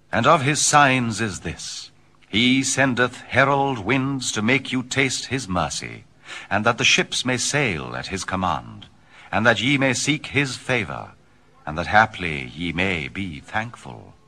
And of his signs is this: he sendeth herald winds to make you taste his mercy, and that the ships may sail at his command, and that ye may seek his favor, and that haply ye may be thankful.